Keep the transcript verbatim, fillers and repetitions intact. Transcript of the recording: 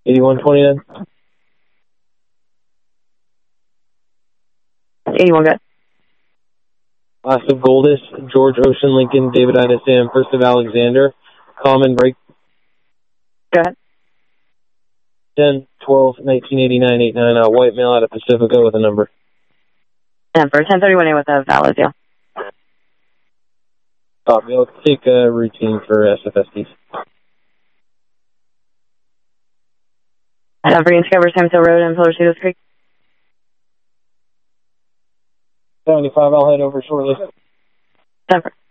eighty-one twenty-nine. eighty-one, good. Last of Goldus, George Ocean Lincoln, David Ida Sam, First of Alexander, common break. Go ahead. ten twelve nineteen eighty-nine eighty-nine, uh, white male out of Pacifica with a number. Number ten thirty-one A with a valid deal. Copy. Let's take a routine for S F S Ds. Number Discover Sam Hill Road and Pillar Cedars Creek. seventy-five, I'll head over shortly. Number.